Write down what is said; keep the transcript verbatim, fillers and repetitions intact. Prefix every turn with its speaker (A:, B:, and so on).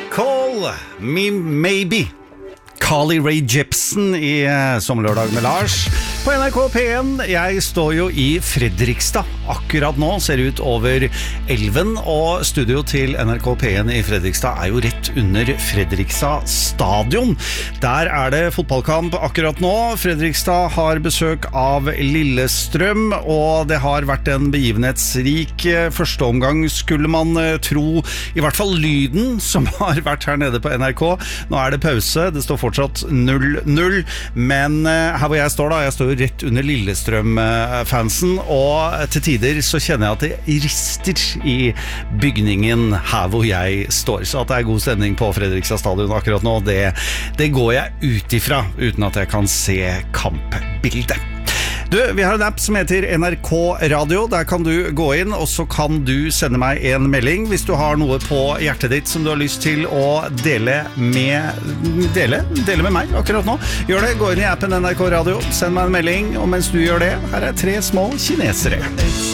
A: Call Me Maybe. Carly Rae Jepsen i Sommerlørdag med Lars på N R K P en. Jeg står jo i Fredrikstad akkurat nå, ser ut over elven, og studio til N R K P en i Fredrikstad er jo rett under Fredrikstad stadion. Der er det fotballkamp akkurat nå. Fredrikstad har besøk av Lillestrøm, og det har vært en begivenhetsrik første omgang, skulle man tro, i hvert fall lyden som har vært her nede på N R K. Nå er det pause, det står fortsatt null null, men her hvor jeg står da, jeg står jo rett under Lillestrøm-fansen, og til tider så kjenner jeg at det rister i bygningen her hvor jeg står, så at det er god stemning på Fredrikstad stadion akkurat nå, det, det går jeg ut ifra, uten at jeg kan se kampbildet. Du, vi har en app som heter N R K Radio. Der kan du gå inn, og så kan du sende meg en melding hvis du har noe på hjertet ditt som du har lyst til å dele med dele, dele med meg akkurat nå. Gjør det, gå inn i appen N R K Radio, send meg en melding, og mens du gjør det, her er tre små kinesere.